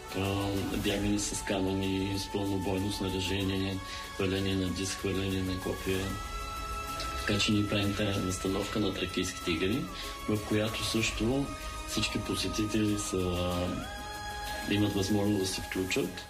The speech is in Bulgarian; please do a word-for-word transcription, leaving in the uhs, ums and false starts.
бягане с камъни, с пълнобойно снаряжение, хвърляне на диск, хвърляне на копия. Така че ние правим тази настановка на тракийските игри, в която също всички посетители са, имат възможност да се включат